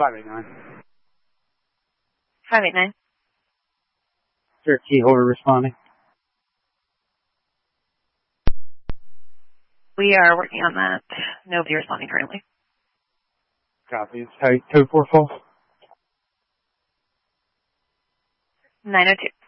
589. 589. Sir, key holder responding. We are working on that. Nobody responding currently. Copies. Code 4 false. 902.